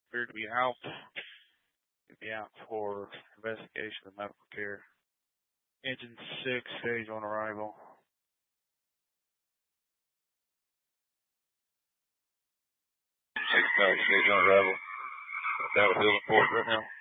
appeared to be out. He'll be out for investigation and medical care. Engine 6, stage on arrival. Stage on arrival. That was Hill and Fort right now.